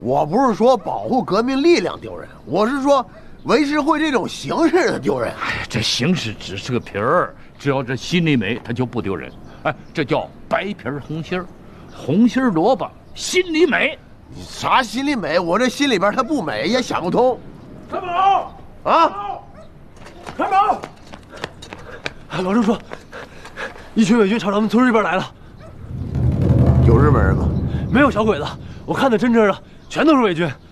我不是说保护革命力量丢人，我是说维持会这种形式的丢人。 哎呀，这形式只是个皮儿，只要这心里美，它就不丢人。哎，这叫白皮红心儿，红心萝卜心里美。 你啥心里美？我这心里边它不美，也想不通。 参谋啊！ 参谋，老郑说，一群伪军朝咱们村这边来了。 有日本人吗？ 没有小鬼子，我看得真真的，全都是伪军。